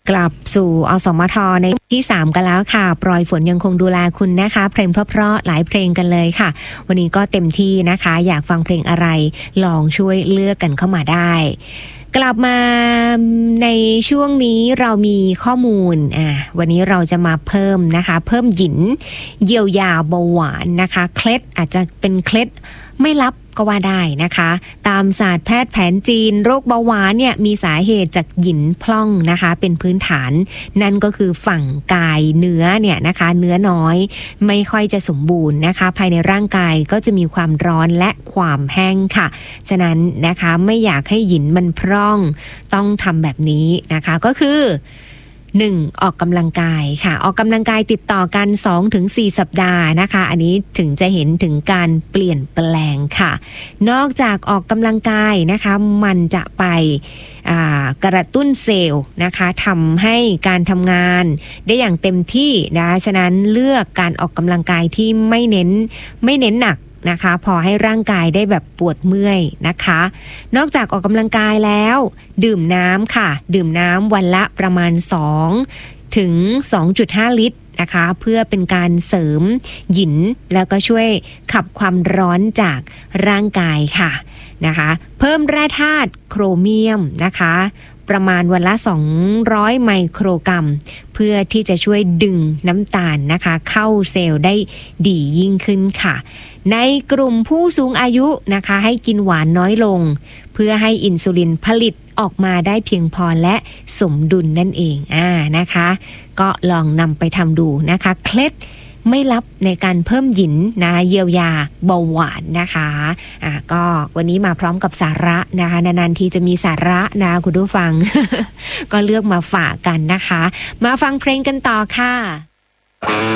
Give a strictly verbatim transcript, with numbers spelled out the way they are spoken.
กลับสู่อสมทในที่สามกันแล้วค่ะปลอยฝนยังคงดูแลคุณนะคะเพลงเพราะๆหลายเพลงกันเลยค่ะวันนี้ก็เต็มที่นะคะอยากฟังเพลงอะไรลองช่วยเลือกกันเข้ามาได้กลับมาในช่วงนี้เรามีข้อมูลอ่ะวันนี้เราจะมาเพิ่มนะคะเพิ่มหยินเยียวยาเบาหวานนะคะเคล็ดอาจจะเป็นเคล็ดไม่ลับก็ว่าได้นะคะตามศาสตร์แพทย์แผนจีนโรคเบาหวานเนี่ยมีสาเหตุจากหยินพล่องนะคะเป็นพื้นฐานนั่นก็คือฝั่งกายเนื้อเนี่ยนะคะเนื้อน้อยไม่ค่อยจะสมบูรณ์นะคะภายในร่างกายก็จะมีความร้อนและความแห้งค่ะฉะนั้นนะคะไม่อยากให้หยินมันพร่องต้องทำแบบนี้นะคะก็คือหนึ่งออกกำลังกายค่ะออกกำลังกายติดต่อกัน สองถึงสี่ สัปดาห์นะคะอันนี้ถึงจะเห็นถึงการเปลี่ยนแปลงค่ะนอกจากออกกำลังกายนะคะมันจะไปกระตุ้นเซลล์นะคะทำให้การทำงานได้อย่างเต็มที่นะฉะนั้นเลือกการออกกำลังกายที่ไม่เน้นไม่เน้นหนักนะคะพอให้ร่างกายได้แบบปวดเมื่อยนะคะนอกจากออกกำลังกายแล้วดื่มน้ำค่ะดื่มน้ำวันละประมาณสองถึงสองจุดห้า ลิตรนะคะเพื่อเป็นการเสริมหยินแล้วก็ช่วยขับความร้อนจากร่างกายค่ะนะคะเพิ่มแร่ธาตุโครเมียมนะคะประมาณวันละสองร้อยไมโครกรัมเพื่อที่จะช่วยดึงน้ำตาลนะคะเข้าเซลล์ได้ดียิ่งขึ้นค่ะในกลุ่มผู้สูงอายุนะคะให้กินหวานน้อยลงเพื่อให้อินซูลินผลิตออกมาได้เพียงพอและสมดุลนั่นเองอ่านะคะก็ลองนำไปทำดูนะคะเคล็ดไม่ลับในการเพิ่มหยินนะเยียวยาเบาหวานนะคะอ่ะก็วันนี้มาพร้อมกับสาระนะคะนานๆทีจะมีสาระนะคุณผู้ฟัง ก็เลือกมาฝากกันนะคะมาฟังเพลงกันต่อค่ะ